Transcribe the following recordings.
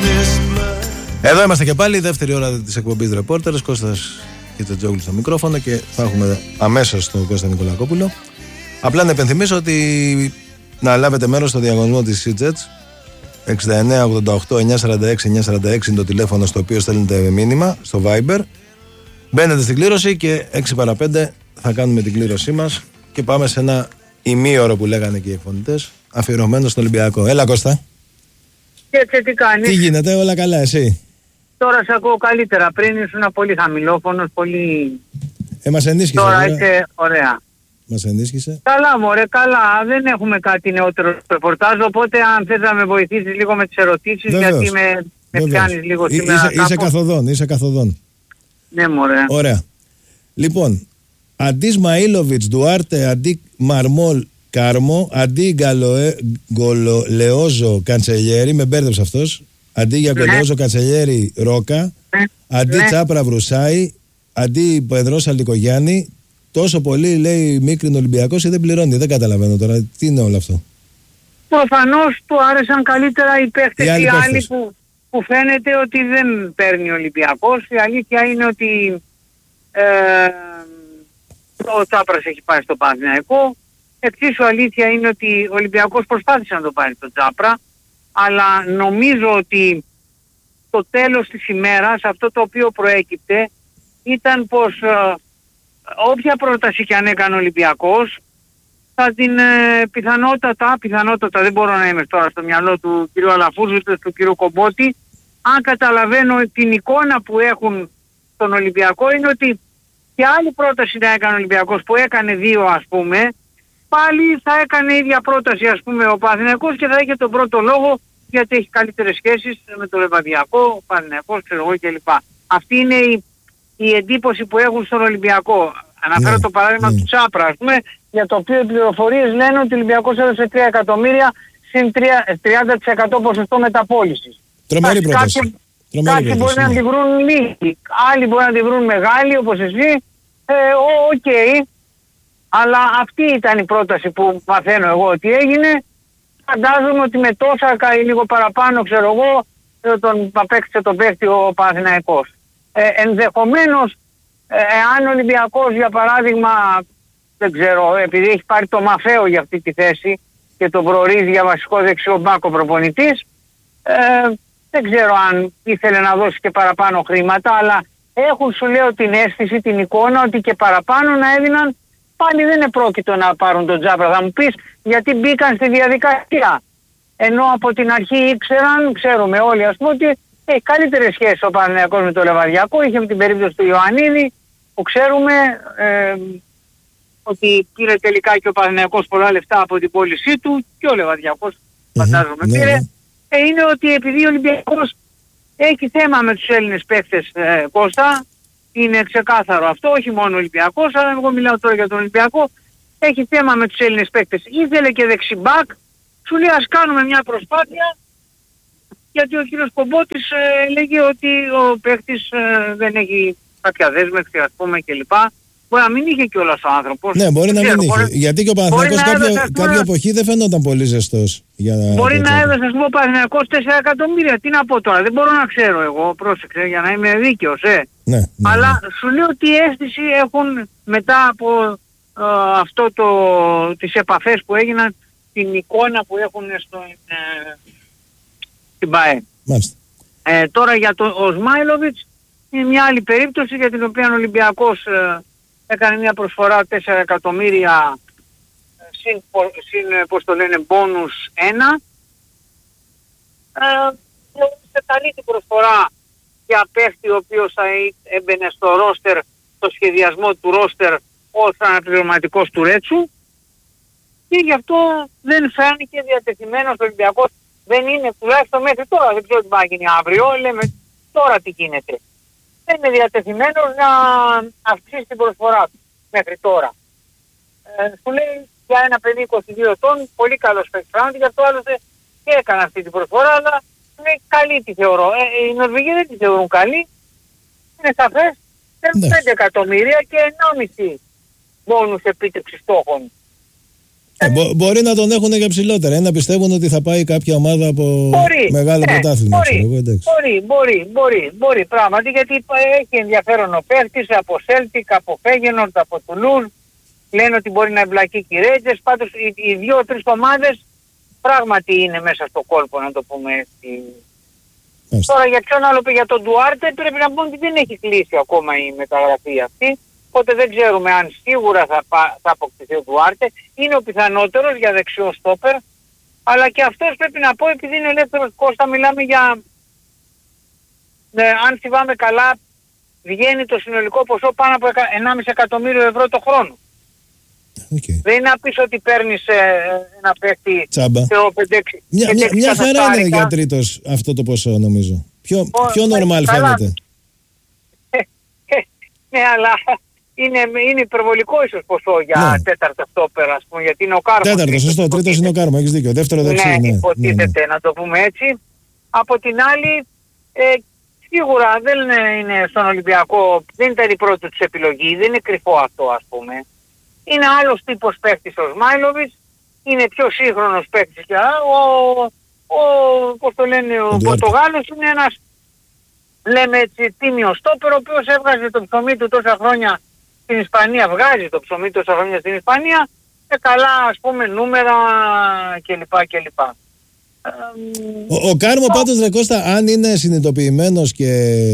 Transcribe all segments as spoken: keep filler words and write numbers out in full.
Εδώ είμαστε και πάλι, η δεύτερη ώρα της εκπομπής Reporters, Κώστας και Τζετζόγλου στο μικρόφωνο και θα έχουμε αμέσως τον Κώστα Νικολακόπουλο. Απλά να επενθυμίσω ότι να λάβετε μέρος στο διαγωνισμό της Σιτζετς. εξήντα εννέα ογδόντα οκτώ εννιακόσια σαράντα έξι εννιακόσια σαράντα έξι είναι το τηλέφωνο στο οποίο στέλνετε μήνυμα στο Viber. Μπαίνετε στην κλήρωση και έξι παρά πέντε θα κάνουμε την κλήρωσή μας και πάμε σε ένα ημίωρο που λέγανε και οι φωνητές, αφιερωμένο στον Ολυμπιακό. Έλα Κώστα. Και έτσι τι κάνεις? Τι γίνεται, όλα καλά, εσύ? Τώρα σε ακούω καλύτερα. Πριν ήσουν πολύ χαμηλόφωνος, πολύ... Ε, μας ενίσχυσε. Τώρα είσαι ωραία. Μας ενίσχυσε. Καλά μωρέ, καλά. Δεν έχουμε κάτι νεότερο ρεπορτάζ, οπότε αν θες να με βοηθήσεις λίγο με τις ερωτήσεις, Βεβαίως. γιατί με, με πιάνεις λίγο Εί- σήμερα. Είσαι, είσαι καθοδόν, είσαι καθοδόν. Ναι μωρέ. Ωραία. Λοιπόν, αντί Σμαΐλοβιτς, Ντουάρτε, αντί Μαρμόλ, Κάρμο, αντί Γκαλοε- Γκολολεόζο, Καντσελιέρη, με μπέρδεψε αυτός. Αντί για Ναι. Γκολεόζο, Καντσελιέρη, Ρόκα. Ναι. Αντί Ναι. Τσάπρα, Βρουσάη. Αντί Πεδρός, Αλικογιάννη. Τόσο πολύ λέει Μίκριν Ολυμπιακός και δεν πληρώνει. Δεν καταλαβαίνω τώρα. Τι είναι όλο αυτό? Προφανώς του άρεσαν καλύτερα οι παίχτες Οι άλλοι οι άλλοι παίχτες. που, που φαίνεται ότι δεν παίρνει ο Ολυμπιακός. Η αλήθεια είναι ότι ε, ο Τσάπρας έχει πάει στο Παναθηναϊκό. Εξίσου αλήθεια είναι ότι ο Ολυμπιακός προσπάθησε να το πάρει το Τσάπρα, αλλά νομίζω ότι το τέλος της ημέρας αυτό το οποίο προέκυπτε ήταν πως ε, όποια πρόταση και αν έκανε ο Ολυμπιακός θα την ε, πιθανότατα, πιθανότατα δεν μπορώ να είμαι τώρα στο μυαλό του κ. Αλαφούζου ούτε του κ. Κομπότη, αν καταλαβαίνω την εικόνα που έχουν στον Ολυμπιακό είναι ότι και άλλη πρόταση να έκανε ο Ολυμπιακός που έκανε δύο ας πούμε, πάλι θα έκανε ίδια πρόταση ας πούμε ο Παναθηναϊκός και θα είχε τον πρώτο λόγο γιατί έχει καλύτερες σχέσεις με το Λεβαδιακό, ο Παναθηναϊκός ξέρω εγώ κλπ. Αυτή είναι η, η εντύπωση που έχουν στον Ολυμπιακό. Αναφέρω Ναι, το παράδειγμα ναι. του Τσάπρα ας πούμε, για το οποίο οι πληροφορίες λένε ότι ο Ολυμπιακός έδωσε τρία εκατομμύρια συν τριάντα τοις εκατό ποσοστό μεταπώλησης. Τρομερή Εντάξει, πρόταση. κάποιοι- Τρομερή Κάποιοι μπορεί πρόταση, να ναι. τη βρουν λίγοι, άλλοι μπορεί να τη βρουν μεγάλοι όπως εσύ. Ε, οκ. Αλλά αυτή ήταν η πρόταση που μαθαίνω εγώ ότι έγινε. Φαντάζομαι ότι με τόσα κα- λίγο παραπάνω ξέρω εγώ ε, τον απέκτησε τον παίχτη ο Παναθηναϊκός. Ε, ενδεχομένως ε, εάν ο Ολυμπιακός για παράδειγμα δεν ξέρω επειδή έχει πάρει το Μαφαίο για αυτή τη θέση και τον προορίζει για βασικό δεξιό μπάκο προπονητής, ε, δεν ξέρω αν ήθελε να δώσει και παραπάνω χρήματα, αλλά έχουν σου λέω την αίσθηση, την εικόνα ότι και παραπάνω να έδιναν πάλι δεν επρόκειτο να πάρουν τον Τσάπρα. Θα μου πεις γιατί μπήκαν στη διαδικασία. Ενώ από την αρχή ήξεραν, ξέρουμε όλοι ας πούμε ότι έχει καλύτερες σχέσεις ο Παναθηναϊκός με το Λεβαδιακό. Είχε την περίπτωση του Ιωαννίδη που ξέρουμε ε, ότι πήρε τελικά και ο Παναθηναϊκός πολλά λεφτά από την πώλησή του και ο Λεβαδιακός φαντάζομαι ναι, πήρε. ναι. Ε, είναι ότι επειδή ο Ολυμπιακός έχει θέμα με τους Έλληνες παίκτες ε, Κώστα, είναι ξεκάθαρο αυτό, όχι μόνο ο Ολυμπιακός, αλλά εγώ μιλάω τώρα για τον Ολυμπιακό, έχει θέμα με τους Έλληνες παίκτες. Ήθελε και δεξιμπάκ, σου λέει ας κάνουμε μια προσπάθεια, γιατί ο κύριος Κομπότης ε, λέγει ότι ο παίκτης ε, δεν έχει κάποια δέσμευση ας πούμε κλπ. Μπορεί να μην είχε κιόλας ο άνθρωπος. Ναι, μπορεί Δεν να ξέρω, μην είχε. μπορεί- Γιατί και ο μπορεί Παναθηναϊκός να κάποια, έδωσε, ας πούμε, κάποια εποχή δεν φαινόταν πολύ ζεστός. Για να Μπορεί το να Τσάπρα. έδωσε ας πούμε ο Παναθηναϊκός τέσσερα εκατομμύρια. Τι να πω τώρα, δεν μπορώ να ξέρω εγώ, πρόσεξε για να είμαι δίκαιος, ε. Ναι, ναι, Αλλά ναι. σου λέω τι αίσθηση έχουν μετά από ε, αυτό το, τις επαφές που έγιναν, την εικόνα που έχουν στο, ε, στην ΠΑΕ. Μάλιστα. Ε, τώρα για τον ο Σμάιλοβιτς είναι μια άλλη περίπτωση για την οποία ο Ολυμπιακός ε, έκανε μια προσφορά τέσσερα εκατομμύρια ε, συν, πο- συν ε, πώς το λένε, μπόνους ένα. Ε, είναι καλή την προσφορά για παίχτη ο οποίος θα εί- έμπαινε στο ρόστερ, στο σχεδιασμό του ρόστερ ως αναπληρωματικός του Ρέτσου και γι' αυτό δεν φάνηκε διατεθειμένος ο Ολυμπιακός. Δεν είναι τουλάχιστον μέχρι τώρα, δεν ξέρω τι θα γίνει αύριο, λέμε τώρα τι γίνεται. Δεν είναι διατεθειμένος να αυξήσει την προσφορά του μέχρι τώρα. Ε, σου λέει για ένα παιδί είκοσι δύο ετών, πολύ καλός παίκτης πράγματι, γι' αυτό άλλωστε και έκανε αυτή την προσφορά, αλλά είναι καλή τη θεωρώ. Ε, οι Νορβηγοί δεν τη θεωρούν καλή, είναι σαφές, θέλουν Ναι. πέντε εκατομμύρια και ενάμιση μπόνους επίτευξης στόχων. Ε, μπο, μπορεί να τον έχουν για ψηλότερα, να πιστεύουν ότι θα πάει κάποια ομάδα από μπορεί, μεγάλο ναι, πρωτάθλημα. Μπορεί, ξέρω, εντάξει. μπορεί, μπορεί, μπορεί, μπορεί πράγματι, γιατί έχει ενδιαφέρον ο παίκτης από Celtic, από Feyenoord, από Toulouse. Λένε ότι μπορεί να εμπλακεί και οι Rangers. Πάντως οι, οι δύο-τρεις ομάδες πράγματι είναι μέσα στο κόλπο, να το πούμε έτσι. Άστε. Τώρα για ποιον άλλο, για τον Ντουάρτε, πρέπει να πούμε ότι δεν έχει κλείσει ακόμα η μεταγραφή αυτή. Οπότε δεν ξέρουμε αν σίγουρα θα, θα αποκτηθεί ο Ντουάρτε. Είναι ο πιθανότερος για δεξιό στόπερ. Αλλά και αυτός πρέπει να πω, επειδή είναι ελεύθερος, Κώστα, μιλάμε για... Ε, αν θυμάμαι καλά, βγαίνει το συνολικό ποσό πάνω από ενάμιση εκατομμύριο ευρώ το χρόνο. Okay. Δεν είναι να πεις ότι παίρνεις ε, ένα παίκτη πέντε έξι. Μια, μια, μια χαρά είναι για τρίτος αυτό το ποσό, νομίζω. Πιο, πιο normal φαίνεται. Ναι, αλλά είναι, είναι υπερβολικό ίσως ποσό για ναι. τέταρτο στόπερ, ας πούμε, γιατί είναι ο Κάρμο. Τέταρτο, σωστό, τρίτος είναι ο Κάρμο, έχεις δίκιο. Δεύτερο δεξί, ναι. Ναι, υποτίθεται, ναι, ναι. να το πούμε έτσι. Από την άλλη, ε, σίγουρα δεν είναι στον Ολυμπιακό, δεν ήταν η πρώτη τους επιλογή, δεν είναι κρυφό αυτό, ας πούμε. Είναι άλλος τύπος παίκτης ο Σμάιλοβιτς, είναι πιο σύγχρονος παίκτης και ο, ο, πώς το λένε, ο Πορτογάλος είναι ένας, λέμε έτσι, τίμιος στόπερ, ο οποίος έβγαζε το ψωμί του τόσα χρόνια στην Ισπανία, βγάζει το ψωμί του τόσα χρόνια στην Ισπανία, με καλά, ας πούμε, νούμερα κλπ. κλπ. Ο, ο Κάρμο πάντως, ρε Κώστα, αν είναι συνειδητοποιημένος και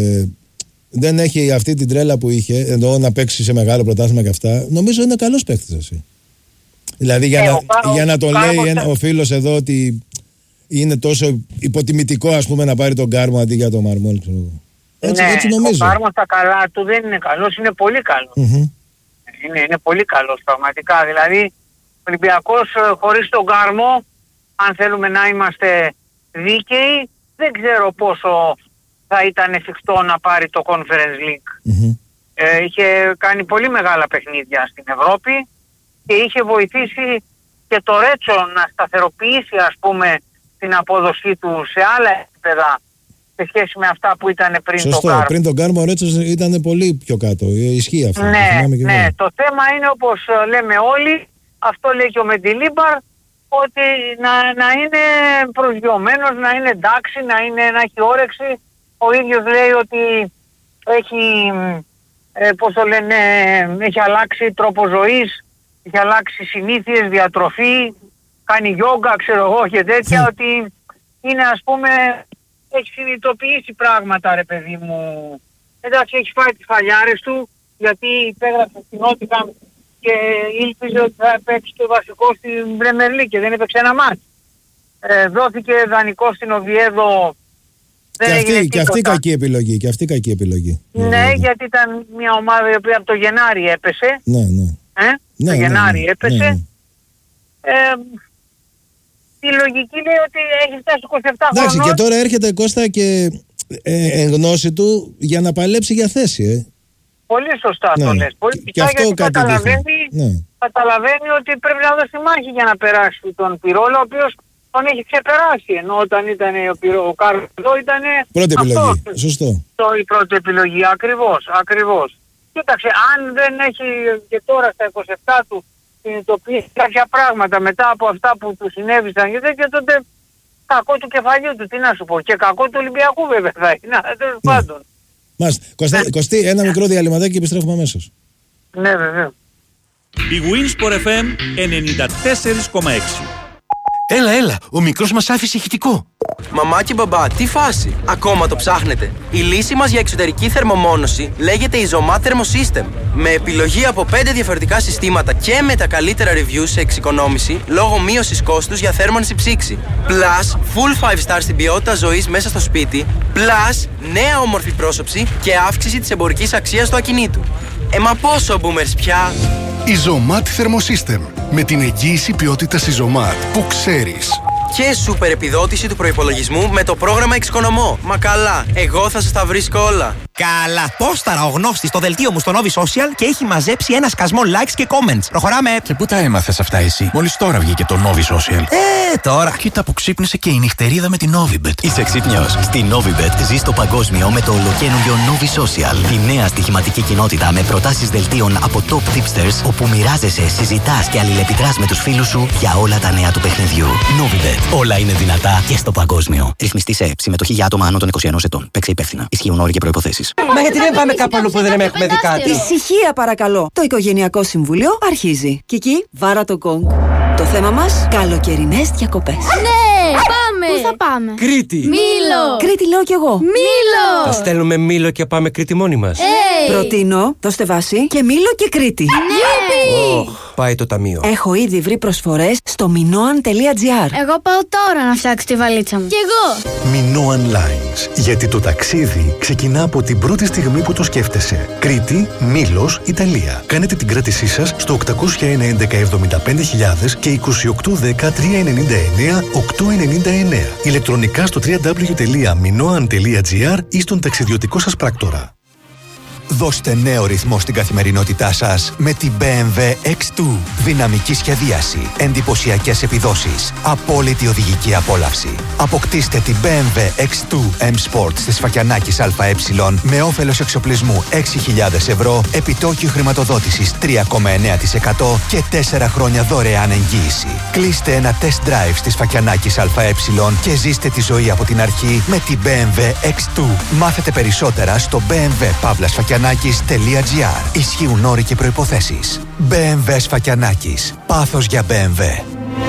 δεν έχει αυτή την τρέλα που είχε, εννοώ να παίξει σε μεγάλο πρωτάθλημα και αυτά, νομίζω είναι καλός παίκτης εσύ. Δηλαδή για, ε, να, ο, για να το λέει ένα, ο φίλος εδώ ότι είναι τόσο υποτιμητικό, ας πούμε, να πάρει τον Κάρμο αντί για τον Μαρμόλ. Έτσι, ναι, έτσι νομίζω. Ο Κάρμο στα καλά του δεν είναι καλός, είναι πολύ καλός. Mm-hmm. Είναι, είναι πολύ καλός πραγματικά. Δηλαδή ο Ολυμπιακός χωρίς τον Κάρμο, αν θέλουμε να είμαστε δίκαιοι, δεν ξέρω πόσο θα ήταν εφικτό να πάρει το Conference League. Mm-hmm. Ε, είχε κάνει πολύ μεγάλα παιχνίδια στην Ευρώπη και είχε βοηθήσει και το Ρέτσο να σταθεροποιήσει, ας πούμε, την απόδοσή του σε άλλα επίπεδα σε σχέση με αυτά που ήταν πριν. Σωστό, τον Κάρμο. Πριν τον Κάρμο ο Ρέτσος ήταν πολύ πιο κάτω. Ισχύει αυτό. Ναι, ναι. Το θέμα είναι, όπως λέμε όλοι, αυτό λέει και ο Μεντιλίμπαρ, ότι να, να είναι προσγειωμένος, να είναι εντάξει, να, είναι, να έχει όρεξη. Ο ίδιος λέει ότι έχει, ε, πώς το λένε, έχει αλλάξει τρόπο ζωής, έχει αλλάξει συνήθειες, διατροφή, κάνει γιόγκα, ξέρω εγώ και τέτοια, ότι είναι, ας πούμε, έχει συνειδητοποιήσει πράγματα, ρε παιδί μου. Εντάξει, έχει φάει τις φαλιάρες του, γιατί υπέγραψε στην Νότιχαμ και ήλπιζε ότι θα παίξει το βασικό στην Premier League και δεν έπαιξε ένα μάτς. Ε, δόθηκε δανεικό στην Οβιέδο. Και αυτή, και αυτή κακή επιλογή, και αυτή κακή επιλογή. Ναι, ναι, γιατί ήταν μια ομάδα η οποία από το Γενάρη έπεσε. Ναι, ναι. Ε, ναι το ναι, Γενάρη ναι, έπεσε. Ναι, ναι. Ε, η λογική λέει ότι έχει φτάσει είκοσι επτά χρόνια. Εντάξει, και τώρα έρχεται Κώστα και ε, εν γνώση του για να παλέψει για θέση, ε. Πολύ σωστά ναι. το λες. Πολύ και αυτό γιατί καταλαβαίνει, ναι. καταλαβαίνει ότι πρέπει να δώσει μάχη για να περάσει τον Πυρόλο, ο οποίος τον έχει ξεπεράσει. Ενώ όταν ήταν ο, Πυρό, ο Κάρλος εδώ ήταν πρώτη αυτό, επιλογή. Σωστό. Το, η πρώτη επιλογή. Ακριβώς, ακριβώς. Κοίταξε, αν δεν έχει και τώρα στα είκοσι επτά του συνειδητοποιήσει κάποια πράγματα μετά από αυτά που του συνέβησαν και τέτοια, τότε κακό του κεφαλιού του, τι να σου πω. Και κακό του Ολυμπιακού βέβαια θα είναι. Τέλος ναι. πάντων. Μάλιστα. Κωστή, Κωστή, ένα μικρό διαλυματάκι και επιστρέφουμε αμέσως. Ναι, βέβαια. Η Winsport εφ εμ ενενήντα τέσσερα κόμμα έξι. Έλα, έλα, ο μικρός μας άφησε ηχητικό. Μαμά και μπαμπά, τι φάση, ακόμα το ψάχνετε? Η λύση μας για εξωτερική θερμομόνωση λέγεται Isomat Thermosystem. Με επιλογή από πέντε διαφορετικά συστήματα και με τα καλύτερα reviews σε εξοικονόμηση λόγω μείωσης κόστους για θέρμανση ψήξη. Plus, full five star στην ποιότητα ζωής μέσα στο σπίτι. Plus, νέα όμορφη πρόσωψη και αύξηση της εμπορικής αξίας του ακινήτου. Ε, μα πόσο boomers πια! Isomat Thermosystem. Με την εγγύηση ποιότητας Isomat που ξέρεις. Και σούπερ επιδότηση του προϋπολογισμού με το πρόγραμμα Εξοικονομώ. Μα καλά, εγώ θα σας τα βρίσκω όλα. Καλά. Πόσταρα ο γνώστης στο δελτίο μου στο Novi Social και έχει μαζέψει ένα σκασμό likes και comments. Προχωράμε. Και πού τα έμαθες αυτά εσύ? Μόλις τώρα βγήκε το Novi Social. Ε, τώρα. Κοίτα που ξύπνησε και η νυχτερίδα με την Novibet. Είσαι ξύπνιος. Στη Novibet ζεις το παγκόσμιο με το ολοκαίνουργιο Novi Social. Τη νέα στοιχηματική κοινότητα με προτάσεις δελτίων από top tipsters, όπου μοιράζεσαι, συζητάς και αλληλεπιδράς με τους φίλους σου για όλα τα νέα του παιχνιδιού. Novibet. Όλα είναι δυνατά και στο παγκόσμιο. Ρυθμιστή σε συμμετοχή για άτομα άνω των είκοσι ενός ετών. Παίξε υπεύθυνα. Ισχύουν όροι και προϋποθέσεις. Μα γιατί δεν πάμε κάπου αλλού που δεν έχουμε δει κάτι? Ησυχία παρακαλώ. Το Οικογενειακό Συμβούλιο αρχίζει. Κική, βάρα το γκονγκ. Το θέμα μας, καλοκαιρινές διακοπές. Ναι, πάμε! Πού θα πάμε? Κρήτη! Μήλο! Κρήτη λέω κι εγώ. Μήλο! Θα στέλνουμε Μήλο και πάμε Κρήτη μόνοι μας. Hey. Προτείνω, δώστε βάση, και Μήλο και Κρήτη. Ναι! Oh, πάει το ταμείο. Έχω ήδη βρει προσφορές στο minoan τελεία gr. Εγώ πάω τώρα να φτιάξω τη βαλίτσα μου. Κι εγώ! Minoan Lines. Γιατί το ταξίδι ξεκινά από την πρώτη στιγμή που το σκέφτεσαι. Κρήτη, Μήλος, Ιταλία. Κάνετε την κράτησή σας στο οκτώ ένα ένα εβδομήντα πέντε χιλιάδες και είκοσι οκτώ δέκα τριακόσια ενενήντα εννέα οκτακόσια ενενήντα εννέα. Ηλεκτρονικά στο double-u double-u double-u τελεία minoan τελεία gr ή στον ταξιδιωτικό σας πράκτορα. Δώστε νέο ρυθμό στην καθημερινότητά σας με την μπι εμ ντάμπλιου εξ δύο. Δυναμική σχεδίαση, εντυπωσιακές επιδόσεις, απόλυτη οδηγική απόλαυση. Αποκτήστε την μπι εμ ντάμπλιου εξ δύο M Sport στη Σφακιανάκης ΑΕ με όφελος εξοπλισμού έξι χιλιάδες ευρώ, επιτόκιο χρηματοδότησης τρία κόμμα εννέα τοις εκατό και τέσσερα χρόνια δωρεάν εγγύηση. Κλείστε ένα test drive στη Σφακιανάκης ΑΕ και ζήστε τη ζωή από την αρχή με την μπι εμ ντάμπλιου εξ δύο. Μάθετε περισσότερα στο μπι εμ ντάμπλιου Παύλα Σφακιανάκης τελεία gr. Ισχύουν όροι και προϋποθέσεις. μπι εμ ντάμπλιου Σφακιανάκης. Πάθος για μπι εμ ντάμπλιου.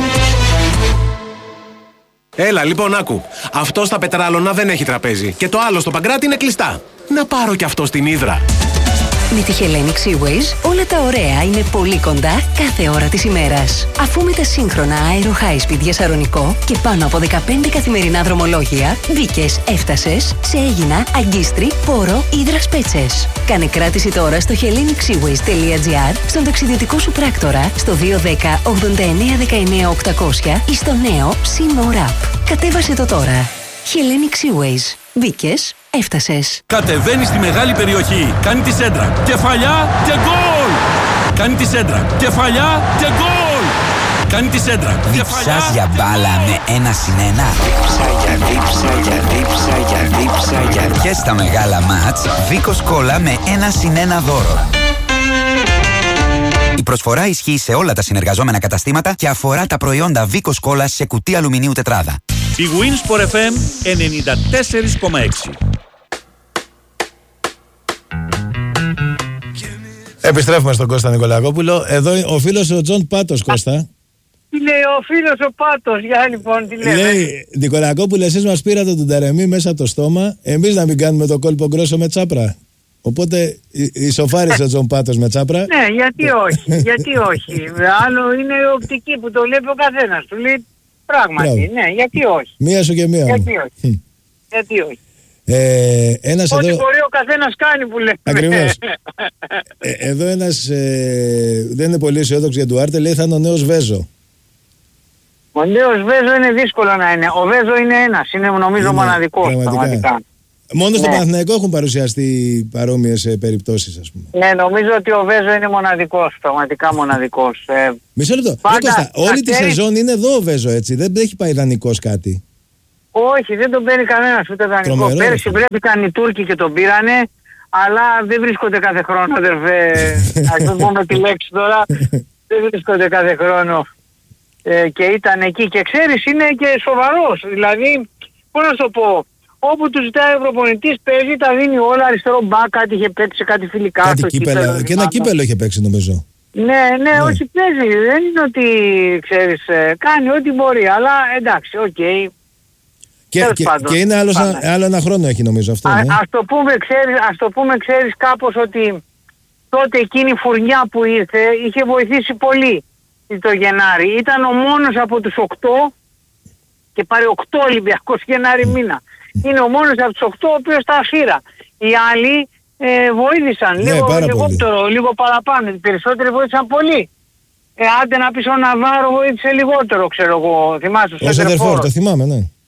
Έλα, λοιπόν, άκου. Αυτό στα Πετράλωνα δεν έχει τραπέζι. Και το άλλο στο Παγκράτη είναι κλειστά. Να πάρω κι αυτό στην Ύδρα. Με τη Hellenic Seaways όλα τα ωραία είναι πολύ κοντά κάθε ώρα της ημέρας. Αφού με τα σύγχρονα Aero High Speed για Σαρονικό και πάνω από δεκαπέντε καθημερινά δρομολόγια, μπήκες, έφτασες σε Αίγινα, Αγκίστρι, Πόρο, Ύδρας Πέτσες. Κάνε κράτηση τώρα στο hellenic seaways τελεία gr, στον ταξιδιωτικό σου πράκτορα, στο δύο ένα μηδέν ογδόντα εννέα δεκαεννέα οκτακόσια ή στο νέο SeaMore App. Κατέβασε το τώρα. Hellenic Seaways. Μπήκες, έφτασες. Κατεβαίνει στη μεγάλη περιοχή. Κάνει τη σέντρα. Κεφαλιά και γκολ! Κάνει τη σέντρα. Κεφαλιά και γκολ! Κάνει τη σέντρα. Διψάς για μπάλα με ένα συν ένα. Δίψα για δίψα για δίψα για δίψα για. Και στα μεγάλα μάτς, Βίκος Κόλλα με ένα συν ένα δώρο. Η προσφορά ισχύει σε όλα τα συνεργαζόμενα καταστήματα και αφορά τα προϊόντα Βίκος Κόλλα σε κουτί αλουμινίου τετράδα. Η Winsport εφ εμ ενενήντα τέσσερα κόμμα έξι. Επιστρέφουμε στον Κώστα Νικολακόπουλο. Εδώ ο φίλος ο Τζον Πάτος, Κώστα. Τι λέει ο φίλος ο Πάτος, για λοιπόν, τι λέει. Λέει, Νικολακόπουλο, εσείς μας πήρατε τον ταρεμί μέσα από το στόμα, εμείς να μην κάνουμε το κόλπο γκρόσο με Τσάπρα. Οπότε ισοφάρισε ο Τζον Πάτος με Τσάπρα. Ναι, γιατί όχι, γιατί όχι. Άλλο είναι η οπτική που το βλέπει ο καθένας. Του λέει πράγματι, ναι, γιατί όχι. Μία σου και μία. Γιατί όχι. Γιατί όχι. Ε, ένας Ό,τι εδώ... μπορεί ο καθένας κάνει που λέμε. Ακριβώς. ε, εδώ ένας ε, δεν είναι πολύ αισιόδοξος για Ντουάρτε, λέει θα είναι ο νέος Βέζο. Ο νέος Βέζο είναι δύσκολο να είναι. Ο Βέζο είναι ένας, είναι νομίζω είναι, μοναδικός πραγματικά. Μόνο στο ναι. Παναθηναϊκό έχουν παρουσιαστεί παρόμοιες περιπτώσεις, ας πούμε. Ναι, νομίζω ότι ο Βέζο είναι μοναδικός, πραγματικά μοναδικός. Ε, Μισό λεπτό. Πάντα, Κώστα, όλη τη σεζόν είναι εδώ ο Βέζο, έτσι. Δεν έχει πάει δανεικός κάτι. Όχι, δεν τον παίρνει κανένας ούτε δανεικό. Πέρσι βρέθηκαν οι Τούρκοι και τον πήρανε, αλλά δεν βρίσκονται κάθε χρόνο, αδερφέ. Ας μην πούμε τη λέξη τώρα. Δεν βρίσκονται κάθε χρόνο. Ε, και ήταν εκεί και ξέρεις, είναι και σοβαρός. Δηλαδή, πώς να σου το πω. Όπου του ζητάει ο προπονητής παίζει, τα δίνει όλα, αριστερό μπακ, κάτι είχε παίξει, κάτι φιλικά. Κάτι κύπελα, και ένα κύπελο είχε παίξει νομίζω. Ναι, ναι, ναι, όχι παίζει, δεν είναι ότι ξέρεις, κάνει ό,τι μπορεί, αλλά εντάξει, οκ. Okay. Και, και, και είναι άλλος, άλλο ένα χρόνο έχει νομίζω αυτό. Α, ναι. ας, το πούμε, ξέρεις, ας το πούμε, ξέρεις κάπως ότι τότε εκείνη η φουρνιά που ήρθε είχε βοηθήσει πολύ το Γενάρη. Ήταν ο μόνος από τους οκτώ και πάρει οκτώ Ολυμπιακός Γενάρη μήνα. Είναι ο μόνος από τους οκτώ ο οποίος τα αφήρα. Οι άλλοι ε, βοήθησαν ναι, λίγο, λιγότερο, λίγο παραπάνω. Οι περισσότεροι βοήθησαν πολύ. Ε, άντε να πεις ο Ναβάρο βοήθησε λιγότερο, ξέρω εγώ. Θυμάσαι. Ο Σεντερφόρ, το θυμάμαι, ναι.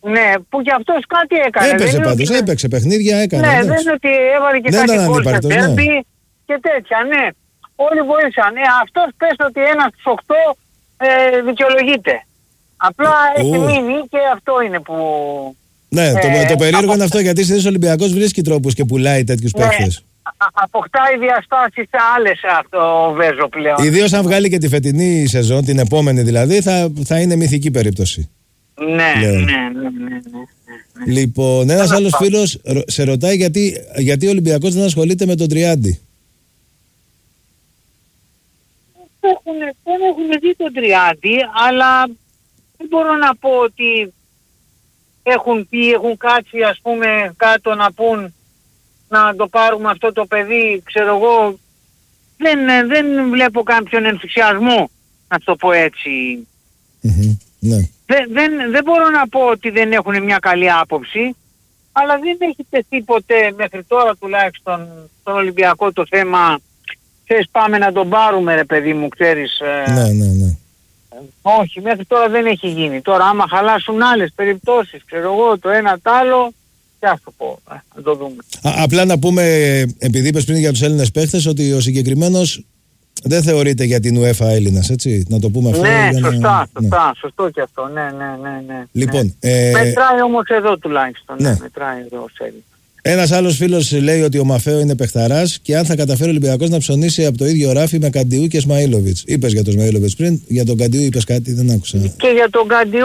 Ναι, που κι αυτός κάτι έκανε. Έπαιζε πάντως, ότι... έπαιξε παιχνίδια, έκανε. Ναι, δεν είναι ότι έβαλε και δεν κάτι γκολ σε τέρμπι ναι. Και τέτοια, ναι. Όλοι βοήθησαν. Ε, αυτός πες ότι ένας στους οκτώ ε, δικαιολογείται. Απλά έχει μείνει και αυτό είναι που... Ναι, ε, το, το περίεργο είναι αυτό, γιατί συνήθως ο Ολυμπιακός βρίσκει τρόπους και πουλάει τέτοιους ναι, παίχτες. Αποκτάει διαστάσεις σε άλλες αυτό ο Βέζο πλέον. Ιδίως αν βγάλει και τη φετινή σεζόν, την επόμενη δηλαδή, θα, θα είναι μυθική περίπτωση. Ναι, ναι, ναι, ναι, ναι, ναι. Λοιπόν, ένας άλλος φίλος σε ρωτάει γιατί, γιατί ο Ολυμπιακός δεν ασχολείται με τον Τριάντη. Έχουν, δεν έχουν δει τον Τριάντη, αλλά δεν μπορώ να πω ότι έχουν πει, έχουν κάτσει ας πούμε κάτω να πούν να το πάρουμε αυτό το παιδί, ξέρω εγώ, δεν, δεν βλέπω κάποιον ενθουσιασμό, να το πω έτσι. Mm-hmm, ναι. Δεν, δεν, δεν μπορώ να πω ότι δεν έχουν μια καλή άποψη, αλλά δεν έχει τεθεί ποτέ μέχρι τώρα τουλάχιστον στον Ολυμπιακό το θέμα, ξέρεις πάμε να τον πάρουμε ρε παιδί μου, ξέρεις. Ναι, ναι, ναι. Όχι, μέχρι τώρα δεν έχει γίνει. Τώρα άμα χαλάσουν άλλες περιπτώσεις, ξέρω εγώ, το ένα το άλλο, τι ας το πω, να το δούμε. Α, απλά να πούμε, επειδή είπες πριν για τους Έλληνες παίχτες, ότι ο συγκεκριμένος δεν θεωρείται για την UEFA Έλληνας, έτσι, να το πούμε αυτό. Ναι, για σωστά, να... σωστά, ναι. σωστό και αυτό, ναι, ναι, ναι. ναι. Λοιπόν, ναι. Ε... Μετράει όμως εδώ τουλάχιστον, ναι, ναι. μετράει εδώ ως Έλληνας. Ένας άλλος φίλος λέει ότι ο Μαφέο είναι παιχταράς και αν θα καταφέρει ο Ολυμπιακός να ψωνίσει από το ίδιο ράφι με Καντιού και Σμαΐλοβιτς. Είπες για τον Σμαΐλοβιτς πριν, για τον Καντιού είπες κάτι, δεν άκουσα. Και για τον Καντιού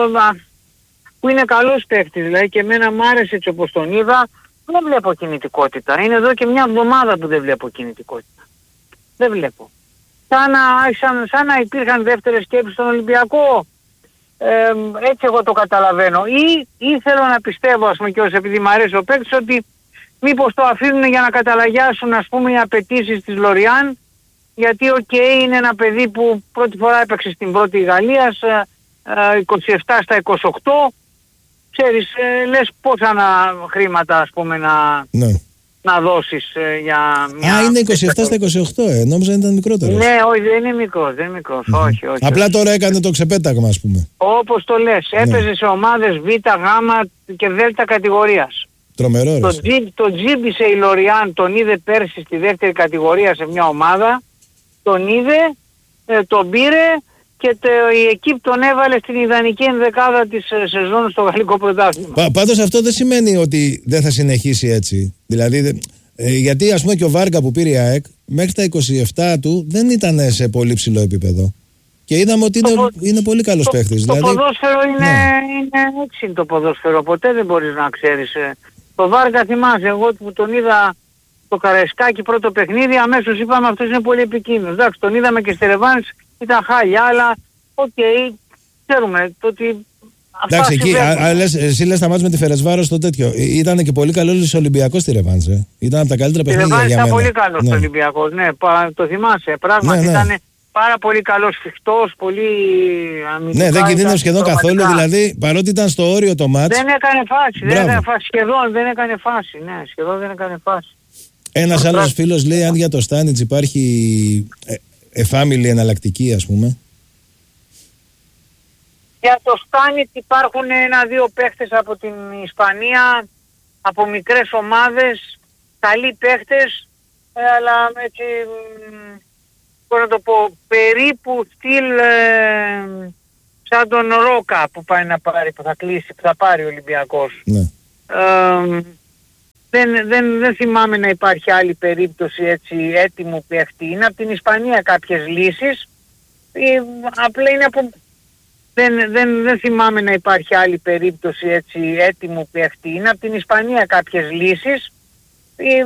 που είναι καλός παίχτης, δηλαδή και εμένα μ' άρεσε έτσι όπως τον είδα, δεν βλέπω κινητικότητα. Είναι εδώ και μια εβδομάδα που δεν βλέπω κινητικότητα. Δεν βλέπω. Σαν να, σαν, σαν να υπήρχαν δεύτερες σκέψεις στον Ολυμπιακό. Ε, έτσι εγώ το καταλαβαίνω. Ή, ή θέλω να πιστεύω, ας πούμε, και ως επειδή μου αρέσει ο παίκτης, ότι μήπως το αφήνουν για να καταλαγιάσουν, ας πούμε, οι απαιτήσεις της Λοριάν, γιατί ο okay, είναι ένα παιδί που πρώτη φορά έπαιξε στην πρώτη Γαλλίας, ε, είκοσι επτά στα είκοσι οκτώ, ξέρεις, ε, λες πόσα να, χρήματα, ας πούμε, να... Ναι. να δώσεις ε, για μια... Α, είναι είκοσι επτά στα είκοσι οκτώ, ε, νόμιζα ήταν μικρότερο. Ναι, όχι, δεν είναι μικρός, δεν είναι μικρός, mm-hmm. όχι, όχι. Απλά τώρα έκανε το ξεπέταγμα, ας πούμε. Όπως το λες, έπαιζε ναι. σε ομάδες Β, Γ και Δ κατηγορίας. Τρομερό, ρε. Το, τζι, το τζίμπησε η Λοριάν, τον είδε πέρσι στη δεύτερη κατηγορία σε μια ομάδα, τον είδε, ε, τον πήρε και το, η εκείπ τον έβαλε στην ιδανική ενδεκάδα της ε, σεζόν στο γαλλικό πρωτάθλημα. Πα, πάντως αυτό δεν σημαίνει ότι δεν θα συνεχίσει έτσι. Δηλαδή, ε, γιατί ας πούμε και ο Βάρκα που πήρε η ΑΕΚ μέχρι τα είκοσι επτά του δεν ήταν σε πολύ ψηλό επίπεδο. Και είδαμε ότι είναι, πο... είναι πολύ καλός παίχτης. Το δηλαδή... ποδόσφαιρο είναι, ναι. είναι έτσι είναι το ποδόσφαιρο. Ποτέ δεν μπορείς να ξέρεις. Το Βάρκα θυμάσαι, εγώ που τον είδα το Καραϊσκάκι πρώτο παιχνίδι, αμέσως είπαμε αυτός είναι πολύ επικίνδυνος. Εντάξει, τον είδαμε και στη ρεβάνς, ήταν χάλια, αλλά οκ, okay, ξέρουμε το ότι... Εντάξει, εκεί, α, α, λες, εσύ λες τα μάτς με τη Φερεσβάρος στο τέτοιο. Ήταν και πολύ καλός ο Ολυμπιακός στη ρεβάνς. Ε. Ήταν από τα καλύτερα παιχνίδια για μένα. Ήταν πολύ καλός ναι. ο Ολυμπιακός, ναι, το θυμάσαι. Πράγματι ναι, ναι. ήταν πάρα πολύ καλός, φιχτός, πολύ αμυντικά. Ναι, δεν κινδύνευε σχεδόν καθόλου, δηλαδή παρότι ήταν στο όριο το μάτς. Δεν έκανε φάση, δεν έκανε φάση, σχεδόν δεν έκανε φάση, ναι, σχεδόν δεν έκανε φάση. Ένας άλλος φίλος λέει αν για το Στάνιτς υπάρχει εφάμιλη εναλλακτική, ας πούμε. Για το Στάνιτς υπάρχουν ένα-δύο παίχτες από την Ισπανία, από μικρές ομάδες, καλοί παίχτες, αλλά έτσι, πώς να το πω, περίπου στυλ ε, σαν τον Ρόκα που πάει να πάρει, που θα κλείσει, που θα πάρει ο Ολυμπιακός. Ναι. Ε, δεν, δεν, δεν θυμάμαι να υπάρχει άλλη περίπτωση έτσι έτοιμου παίχτη. Είναι από την Ισπανία κάποιες λύσεις, ε, απλά είναι από... Δεν, δεν, δεν θυμάμαι να υπάρχει άλλη περίπτωση έτσι έτοιμου παίχτη. Είναι από την Ισπανία κάποιες λύσεις.